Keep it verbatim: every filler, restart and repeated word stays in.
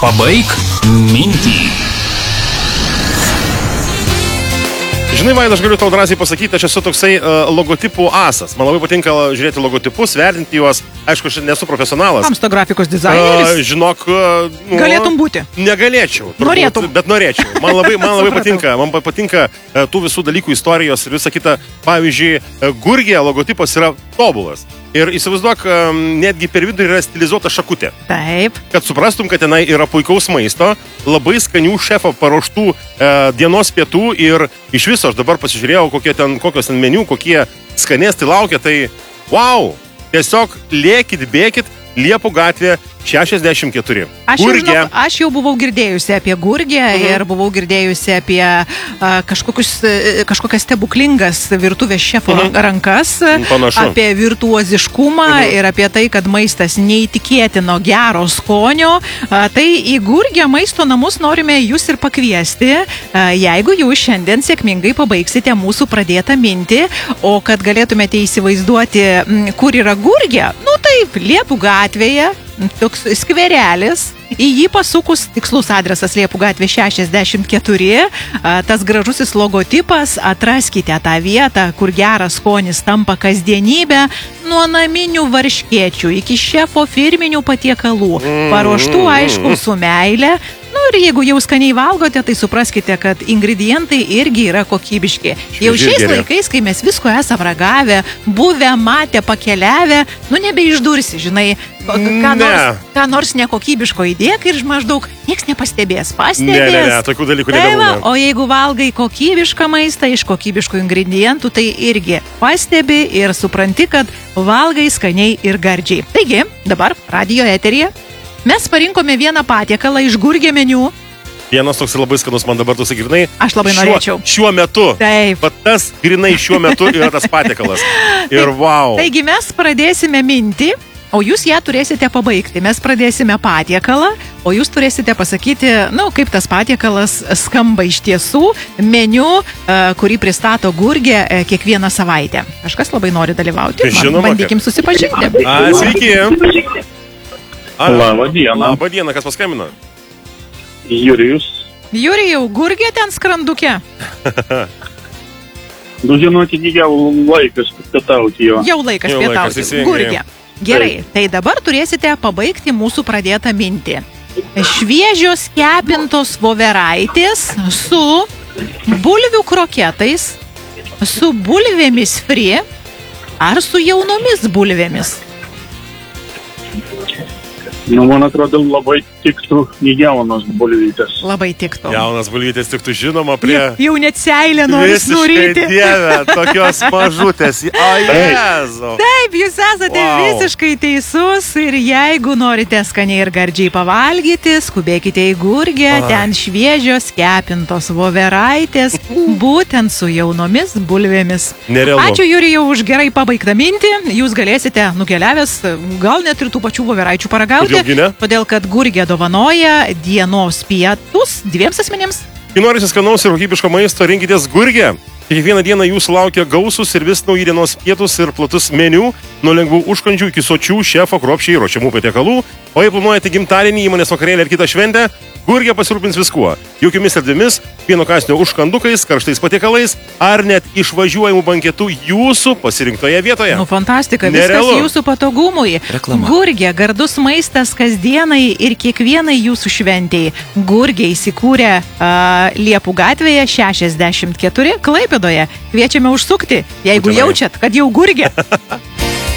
Pabaik mintį. Žinai, Vaida, aš galiu tau drąsiai pasakyti, aš esu toksai uh, logotipų asas. Man labai patinka žiūrėti logotipus, vertinti juos. Aišku, aš nesu profesionalas. Tamsto grafikos dizaineris. Uh, žinok, uh, nu, galėtum būti. Negalėčiau. Turbūt, norėtum. Bet norėčiau. Man labai, man labai patinka. Man patinka uh, tų visų dalykų istorijos ir visa kita. Pavyzdžiui, uh, Gurgė logotipas yra tobulas. Ir įsivaizduok, um, netgi per vidurį yra stilizuota šakutė. Taip. Kad suprastum, kad tenai yra puikaus maisto, labai skanių šefo paruoštų e, dienos pietų ir iš viso aš dabar pasižiūrėjau, kokie ten, kokios ten meniu, kokie skanėstai laukia, tai wow, tiesiog lėkit, bėkit, Liepų gatvė šešiasdešimt keturi. Aš jau, žinok, aš jau buvau girdėjusi apie Gurgę mhm. ir buvau girdėjusi apie a, kažkokius, kažkokias stebuklingas virtuvės šefo mhm. rankas, Panašu. Apie virtuoziškumą mhm. ir apie tai, kad maistas neįtikėtino gero skonio. A, tai į Gurgę maisto namus norime jūs ir pakviesti, a, jeigu jūs šiandien sėkmingai pabaigsite mūsų pradėtą mintį, o kad galėtumėte įsivaizduoti, kur yra Gurgė, nu taip, Liepų gatvėje, toks skverelis, į jį pasukus, tikslus adresas Liepų gatvė šešiasdešimt keturi, tas gražusis logotipas, atraskite tą vietą, kur geras skonis tampa kasdienybė, nuo naminių varškėčių iki šefo firminių patiekalų, paruoštų aišku su meile. Nu ir jeigu jau skaniai valgote, tai supraskite, kad ingredientai irgi yra kokybiški. Jau šiais laikais, kai mes visko esam ragavę, buvę, matę, pakeliavę, nu nebeišdursi, žinai, ką nors, ką nors nekokybiško įdėk ir maždaug nieks nepastebės. Pastebės. Ne, ne, ne, tokių dalykų nebūna. O jeigu valgai kokybišką maistą iš kokybiškų ingredientų, tai irgi pastebi ir supranti, kad valgai skaniai ir gardžiai. Taigi, dabar radijo eteryje mes parinkome vieną patiekalą iš Gurgė meniu. Vienas toks labai skanus, man dabar tu sakai, grinai. Aš labai šiuo, norėčiau. Šiuo metu. Taip. Bet tas grinai šiuo metu yra tas patiekalas. Ir wow. Taigi mes pradėsime mintį, o jūs ją turėsite pabaigti. Mes pradėsime patiekalą, o jūs turėsite pasakyti, na, nu, kaip tas patiekalas skamba iš tiesų, meniu, kurį pristato Gurgė kiekvieną savaitę. Kažkas labai nori dalyvauti. Žinoma, bandykim susipažinti. A, sveiki. Labą dieną. Labą dieną, kas paskambino? Jurijus. Jurijau, Gurgė ten skranduke? Nu, žinoti, jau laikas pietauti jo. Jau laikas jau pietauti. Laikas Gurgė. Gerai, tai dabar turėsite pabaigti mūsų pradėtą mintį. Šviežios kepintos voveraitės su bulvių kroketais, su bulvėmis fri ar su jaunomis bulvėmis? Nu, man atrodo, labai tiktų jaunos bulvytės. Labai tiktų. Jaunas bulvytės tiktų, žinoma, prie... Jau, jau net seilę noris nuryti. Visiškai dieve, tokios mažutės. O, Jezu. Taip, jūs esate Wow. visiškai teisus ir jeigu norite skaniai ir gardžiai pavalgyti, skubėkite į Gurgę, Ai. ten šviežios kepintos voveraitės, būtent su jaunomis bulvėmis. Nerealu. Ačiū Jurijau už gerai pabaigtą mintį. Jūs galėsite nukeliavęs, gal net ir tų pačių voveraičių paragauti. Kodėlgi ne? Todėl, kad Gurgė dovanoja dienos pietus dviems asmenims. Kai norite skanaus ir kokybiško maisto, rinkitės Gurgę. Kiekvieną dieną jūsų laukia gausus ir vis nauji dienos pietus ir platus meniu, nuo lengvų užkandžių iki sočių šefo kruopščiai ruošiamų patiekalų. O jei planuojate gimtadienį, įmonės vakarėlį ar kitą šventę, Gurgė pasirūpins viskuo. Jokiomis erdvėmis, pieno kąsnio užkandukais, karštais patiekalais ar net išvažiuojamų banketų jūsų pasirinktoje vietoje. Nu, fantastika, Nerealu. viskas jūsų patogumui. Reklama. Gurgė, gardus maistas kasdienai ir kiekvienai jūsų šventėjai. Gurgė įsikūrė uh, Liepų gatvėje šešiasdešimt keturi Klaipėdoje. Kviečiame užsukti, jeigu Būtinai. jaučiat, kad jau Gurgė.